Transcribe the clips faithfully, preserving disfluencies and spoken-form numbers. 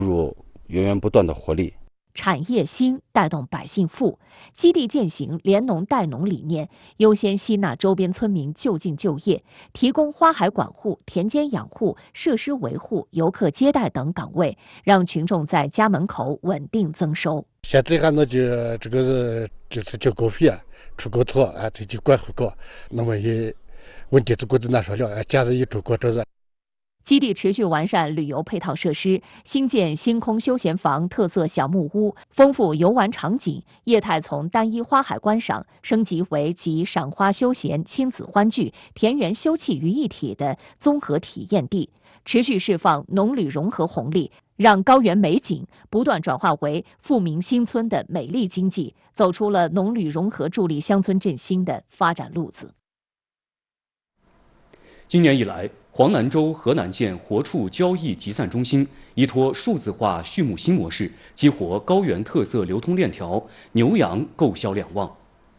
入源源不断的活力。 产业兴带动百姓富，基地践行联农带农理念，优先吸纳周边村民就近就业，提供花海管护、田间养护、设施维护、游客接待等岗位，让群众在家门口稳定增收。 现在还那就这个是就是交稿费啊，出稿托啊，自己管护稿，那么也问题这个子难说了，假日一周过这是。 基地持续完善旅游配套设施，新建星空休闲房、特色小木屋，丰富游玩场景。业态从单一花海观赏升级为集赏花休闲、亲子欢聚、田园休憩于一体的综合体验地，持续释放农旅融合红利，让高原美景不断转化为富民新村的美丽经济，走出了农旅融合助力乡村振兴的发展路子。 今年以来，黄南州河南县活畜交易集散中心依托数字化畜牧新模式，激活高原特色流通链条，牛羊购销两旺。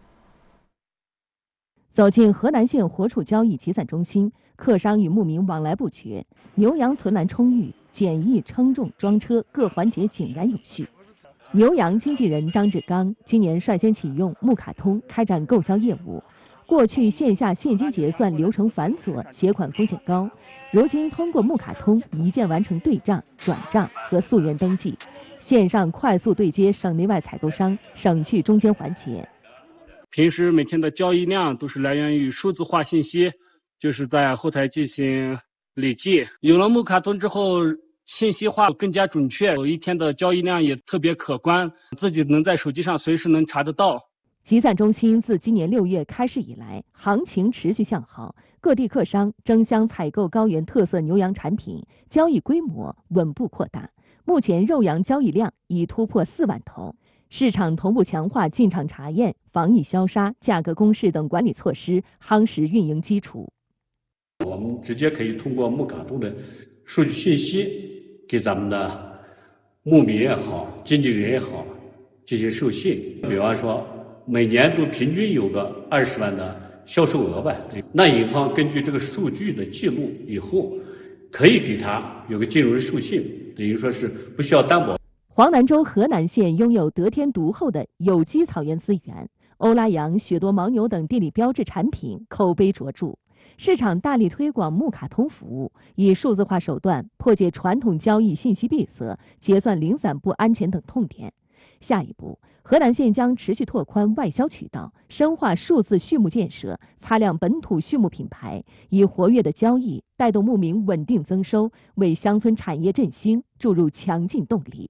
走进河南县活畜交易集散中心，客商与牧民往来不绝，牛羊存栏充裕，检疫、称重、装车各环节井然有序。牛羊经纪人张志刚今年率先启用木卡通开展购销业务。过去线下现金结算流程繁琐，携款风险高，如今通过木卡通一键完成对账、转账和溯源登记，线上快速对接省内外采购商，省去中间环节。 平时每天的交易量都是来源于数字化信息，就是在后台进行累计。有了木卡通之后，信息化更加准确，有一天的交易量也特别可观，自己能在手机上随时能查得到。 集散中心自今年六月开市以来，行情持续向好，各地客商争相采购高原特色牛羊产品，交易规模稳步扩大。目前肉羊交易量已突破四万头，市场同步强化进场查验、防疫消杀、价格公示等管理措施，夯实运营基础。 我们直接可以通过木卡通的数据信息，给咱们的牧民也好、经纪人也好进行授信，比方说。每年都平均有个二十万的销售额吧，那银行根据这个数据的记录以后，可以给他有个金融授信，等于说是不需要担保。 黄南州河南县拥有得天独厚的有机草原资源，欧拉羊、雪多牦牛等地理标志产品口碑卓著，市场大力推广木卡通服务，以数字化手段破解传统交易信息闭塞、结算零散不安全等痛点。下一步，河南县将持续拓宽外销渠道，深化数字畜牧建设，擦亮本土畜牧品牌，以活跃的交易带动牧民稳定增收，为乡村产业振兴注入强劲动力。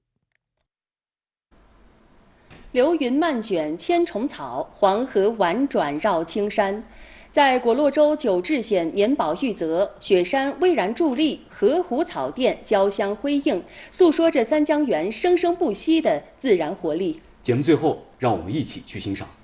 流云漫卷千重草，黄河婉转绕青山。在果洛州九治县年保玉泽，雪山巍然伫立，河湖草甸交相辉映，诉说着三江源生生不息的自然活力。 节目最后，让我们一起去欣赏。